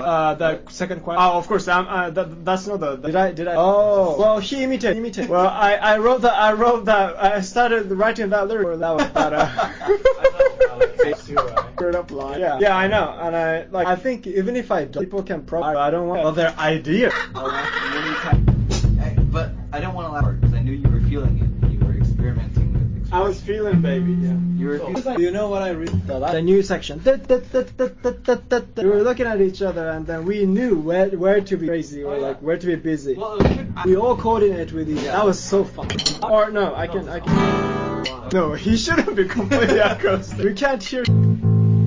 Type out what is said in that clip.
The second question. Oh, of course. That's not the. Did I? Oh, well, he imitated. Well, I wrote that. I started writing that lyric. Or that was Straight up line. Yeah, I know. And I think even if I don't, people can probably. I don't want their idea. But I don't want to laugh because I knew you were feeling it. You were experimenting with expression. I was feeling, baby. Yeah. You were. You know what I read? The new section. We were looking at each other, and then we knew where to be crazy or like where to be busy. Well, We all coordinated with each other. That was so fun. Or no, I can. No, he shouldn't be completely acoustic. We can't hear.